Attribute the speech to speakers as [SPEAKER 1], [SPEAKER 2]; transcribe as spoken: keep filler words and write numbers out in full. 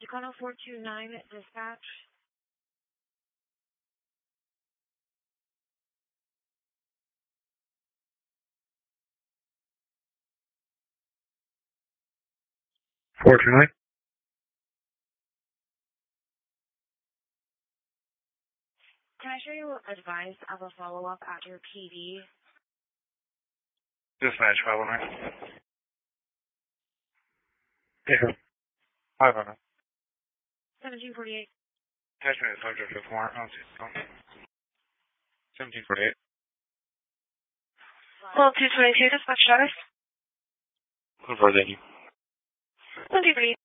[SPEAKER 1] Tacoma four two nine dispatch.
[SPEAKER 2] four two nine.
[SPEAKER 1] Can I show you advice of a follow-up at your P D?
[SPEAKER 2] Dispatch five oh nine. Yeah. five oh nine.
[SPEAKER 1] seventeen forty-eight.
[SPEAKER 2] Attachment is subject to warrant. seventeen forty-eight.
[SPEAKER 1] Well, two twenty-two dispatch status.
[SPEAKER 2] What further than you?
[SPEAKER 1] seventeen forty-eight.